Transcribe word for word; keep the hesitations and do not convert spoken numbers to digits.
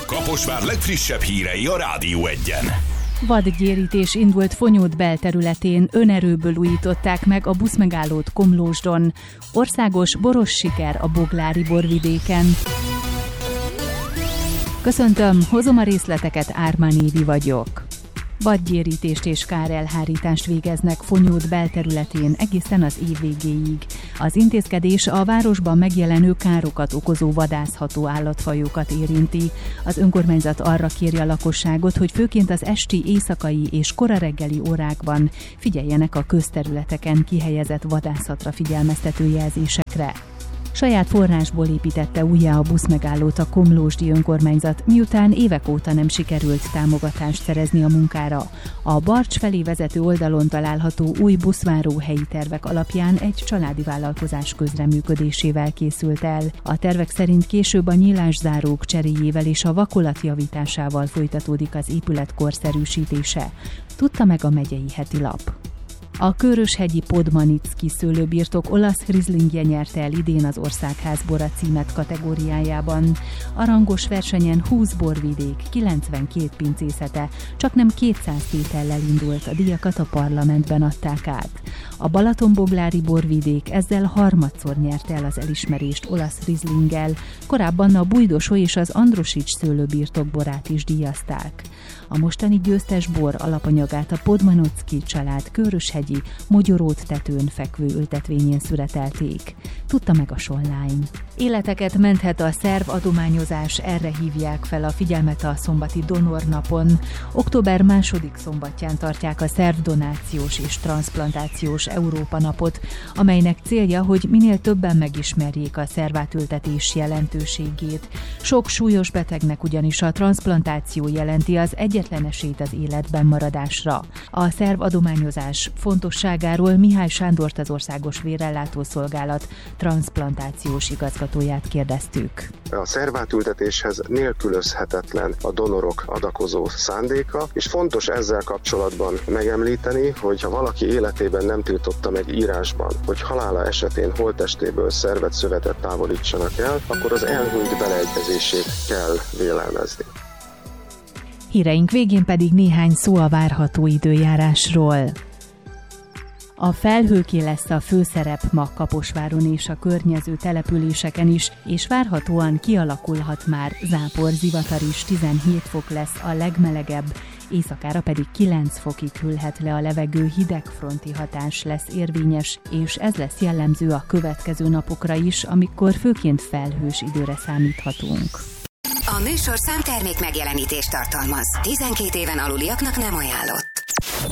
Kaposvár legfrissebb hírei a Rádió Egyen. Vadgyérítés indult Fonyód belterületén, önerőből újították meg a buszmegállót Komlósdon. Országos boros siker a boglári borvidéken. Köszöntöm, hozom a részleteket, Ármán Évi vagyok. Vadgyérítést és kárelhárítást végeznek Fonyód belterületén egészen az év végéig. Az intézkedés a városban megjelenő károkat okozó vadászható állatfajokat érinti. Az önkormányzat arra kéri a lakosságot, hogy főként az esti, éjszakai és kora reggeli órákban figyeljenek a közterületeken kihelyezett vadászatra figyelmeztető jelzésekre. Saját forrásból építette újjá a buszmegállót a komlósdi önkormányzat, miután évek óta nem sikerült támogatást szerezni a munkára. A Barcs felé vezető oldalon található új buszváró helyi tervek alapján egy családi vállalkozás közreműködésével készült el. A tervek szerint később a nyílászárók cseréjével és a vakolat javításával folytatódik az épület korszerűsítése, tudta meg a megyei heti lap. A Köröshegyi Podmanicki szőlőbirtok olasz rizlingje nyerte el idén az Országházbora címet kategóriájában. A rangos versenyen húsz borvidék, kilencvenkét pincészete, csak nem kétszáz tétellel indult, a díjakat a parlamentben adták át. A Balatonboglári borvidék ezzel harmadszor nyerte el az elismerést olasz rizlinggel, korábban a Bújdosó és az Androsics szőlőbirtok borát is díjazták. A mostani győztes bor alapanyagát a Podmanicki család Köröshegyi, Mogyorót tetőn fekvő ültetvényén szüretelték, tudta meg a Sonline. Életeket menthet a szervadományozás, erre hívják fel a figyelmet a szombati donornapon. Október második szombatján tartják a szervdonációs és transzplantációs Európa napot, amelynek célja, hogy minél többen megismerjék a szervátültetés jelentőségét. Sok súlyos betegnek ugyanis a transzplantáció jelenti az egyetlen esélyt az életben maradásra. A szervadományozás fontosságáról Mihály Sándort, az Országos Vérellátószolgálat transzplantációs igazgatóját kérdeztük. A szervátültetéshez nélkülözhetetlen a donorok adakozó szándéka, és fontos ezzel kapcsolatban megemlíteni, hogy ha valaki életében nem tiltotta meg írásban, hogy halála esetén holttestéből szervet, szövetet távolítsanak el, akkor az elhunyt beleegyezését kell vélelmezni. Híreink végén pedig néhány szó a várható időjárásról. A felhőké lesz a főszerep ma Kaposváron és a környező településeken is, és várhatóan kialakulhat már zápor, zivatar is, tizenhét fok lesz a legmelegebb, éjszakára pedig kilenc fokig hűlhet le a levegő, hidegfronti hatás lesz érvényes, és ez lesz jellemző a következő napokra is, amikor főként felhős időre számíthatunk. A műsorszám termék megjelenítést tartalmaz. tizenkét éven aluliaknak nem ajánlott.